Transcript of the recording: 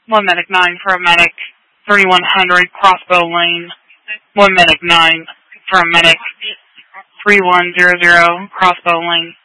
1 medic 9 for a medic 3100 Crossbow Lane. 1 medic 9 for a medic 3100 Crossbow Lane.